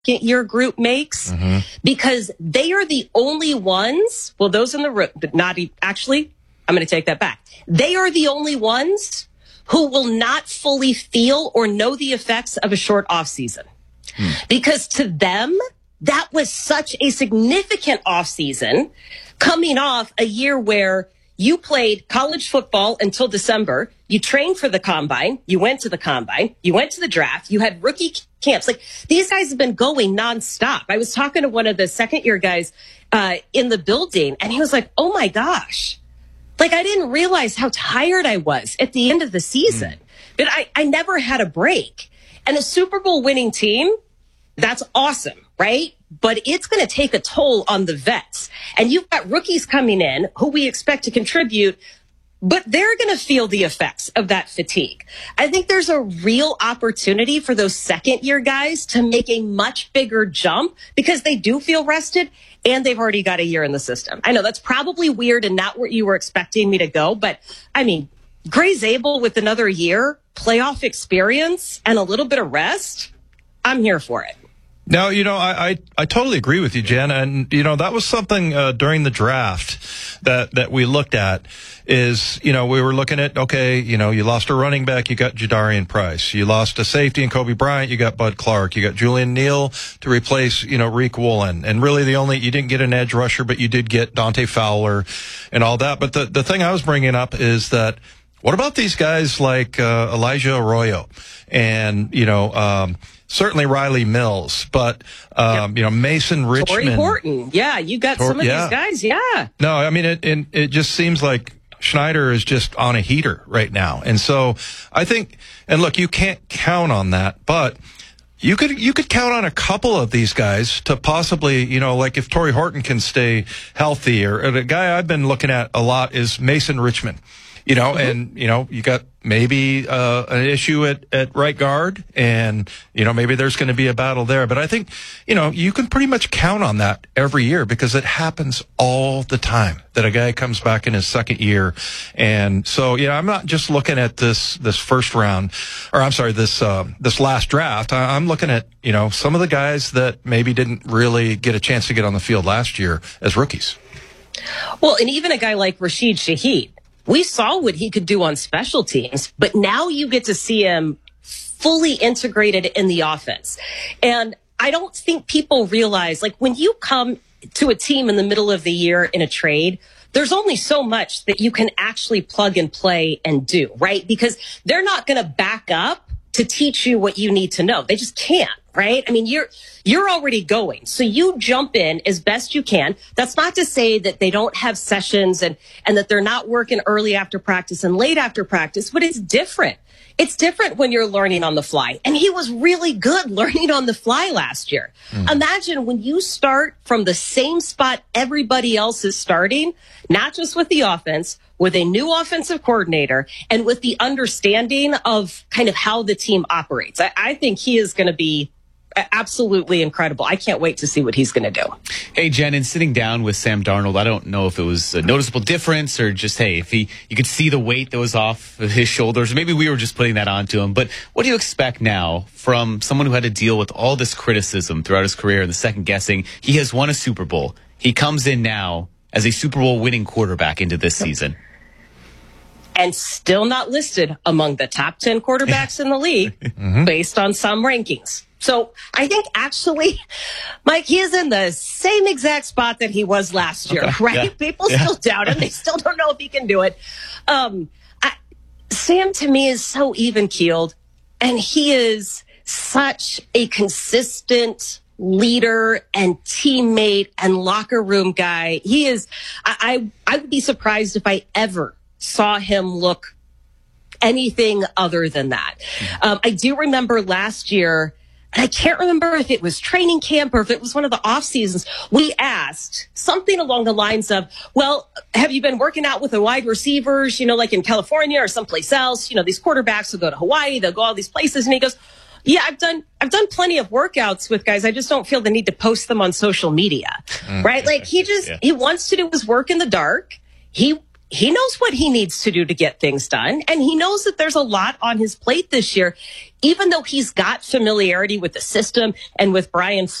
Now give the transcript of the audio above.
year group makes because they are the only ones. Well, those in the room, but not actually, I'm going to take that back. They are the only ones who will not fully feel or know the effects of a short off season because to them, that was such a significant off season coming off a year where you played college football until December. You trained for the combine. You went to the combine. You went to the draft. You had rookie camps. Like these guys have been going nonstop. I was talking to one of the second year guys in the building and he was like, oh my gosh, like I didn't realize how tired I was at the end of the season, but I never had a break. And a Super Bowl winning team, that's awesome, right? But it's going to take a toll on the vets. And you've got rookies coming in who we expect to contribute, but they're going to feel the effects of that fatigue. I think there's a real opportunity for those second year guys to make a much bigger jump because they do feel rested and they've already got a year in the system. I know that's probably weird and not where you were expecting me to go, but I mean, Gray Zabel with another year, playoff experience, and a little bit of rest, I'm here for it. No, I totally agree with you, Jen. And, that was something during the draft that we looked at is, we were looking at, okay, you lost a running back, you got Jadarian Price. You lost a safety in Kobe Bryant, you got Bud Clark. You got Julian Neal to replace, Reek Woolen. And really you didn't get an edge rusher, but you did get Dante Fowler and all that. But the thing I was bringing up is that what about these guys like Elijah Arroyo and, certainly Riley Mills, but, Mason Richmond. Torrey Horton. Yeah, you got some of these guys. Yeah. No, I mean, it just seems like Schneider is just on a heater right now. And so I think, and look, you can't count on that, but you could count on a couple of these guys to possibly, like if Torrey Horton can stay healthy or the guy I've been looking at a lot is Mason Richmond. And, you got maybe an issue at right guard and, maybe there's going to be a battle there. But I think, you can pretty much count on that every year because it happens all the time that a guy comes back in his second year. And so, I'm not just looking at this first round or I'm sorry, this last draft. I'm looking at, some of the guys that maybe didn't really get a chance to get on the field last year as rookies. Well, and even a guy like Rashid Shaheed. We saw what he could do on special teams, but now you get to see him fully integrated in the offense. And I don't think people realize, like, when you come to a team in the middle of the year in a trade, there's only so much that you can actually plug and play and do, right? Because they're not going to back up to teach you what you need to know. They just can't, right? I mean, you're already going. So you jump in as best you can. That's not to say that they don't have sessions and that they're not working early after practice and late after practice, but it's different. It's different when you're learning on the fly. And he was really good learning on the fly last year. Imagine when you start from the same spot everybody else is starting, not just with the offense, with a new offensive coordinator and with the understanding of kind of how the team operates. I think he is going to be absolutely incredible. I can't wait to see what he's going to do. Hey, Jen, in sitting down with Sam Darnold, I don't know if it was a noticeable difference or just, hey, if you could see the weight that was off of his shoulders. Maybe we were just putting that onto him. But what do you expect now from someone who had to deal with all this criticism throughout his career and the second guessing? He has won a Super Bowl. He comes in now as a Super Bowl winning quarterback into this season. And still not listed among the top 10 quarterbacks in the league based on some rankings. So I think actually, Mike, he is in the same exact spot that he was last year, right? Yeah. People still doubt him. They still don't know if he can do it. Sam, to me, is so even-keeled, and he is such a consistent leader and teammate and locker room guy. He is, I would be surprised if I ever saw him look anything other than that. I do remember last year, and I can't remember if it was training camp or if it was one of the off seasons, we asked something along the lines of, well, have you been working out with the wide receivers, like in California or someplace else? These quarterbacks will go to Hawaii, they'll go all these places. And he goes, yeah, I've done plenty of workouts with guys. I just don't feel the need to post them on social media, right? Like he wants to do his work in the dark. He he knows what he needs to do to get things done. And he knows that there's a lot on his plate this year, even though he's got familiarity with the system and with Brian